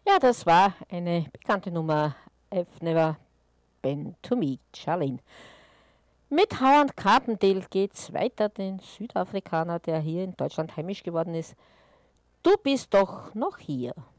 Ja, das war eine bekannte Nummer. I've never been to meet Charlene. Mit Howard Carpendale geht's weiter, den Südafrikaner, der hier in Deutschland heimisch geworden ist. Du bist doch noch hier.